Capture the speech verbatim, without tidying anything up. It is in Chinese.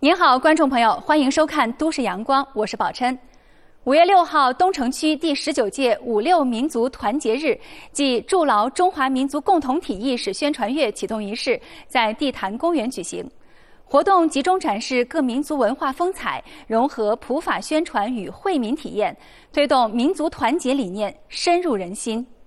您好，观众朋友，欢迎收看《都市阳光》，我是宝琛。五月六号，东城区第十九届五六民族团结日暨筑牢中华民族共同体意识宣传月启动仪式在地坛公园举行。活动集中展示各民族文化风采，融合普法宣传与惠民体验，推动民族团结理念深入人心。